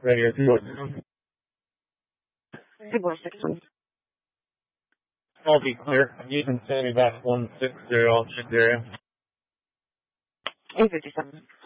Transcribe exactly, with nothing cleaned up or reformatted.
Radio two. Good boy, six one. I'll be clear. I'm using Sandy back one six zero. I'll check the area. eight fifty-seven.